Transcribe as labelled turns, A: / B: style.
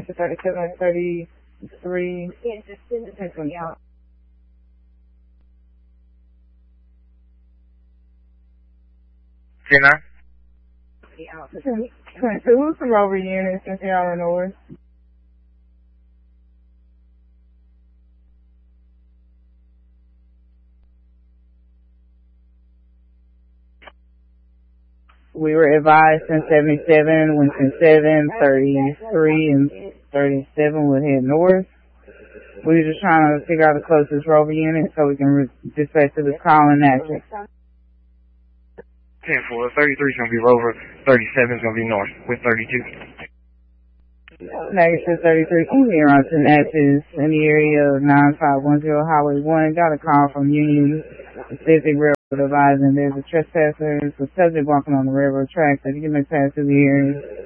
A: to 37 and 33. Yeah, just in the 1020 out.
B: Jenna?
A: Yeah, 22 from Rover units in Seattle North. We were advised in 77, went in 7, 33, and 37 would head north. We were just trying to figure out the closest Rover unit so we can dispatch to this call and action.
B: 10-4, 33 is going to be Rover, 37 is going to be north with 32.
A: Negative 33, here on some actions in the area of 9510 Highway 1. Got a call from Union Pacific Railroad advising there's a trespasser, a subject walking on the railroad tracks. If you can make pass through the area.